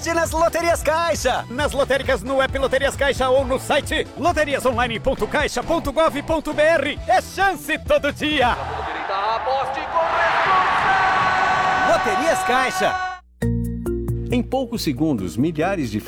sorte nas Loterias Caixa. Nas lotéricas, no app Loterias Caixa ou no site loteriasonline.caixa.gov.br. É chance todo dia. Aposte com responsa. Loterias Caixa. Em poucos segundos, milhares de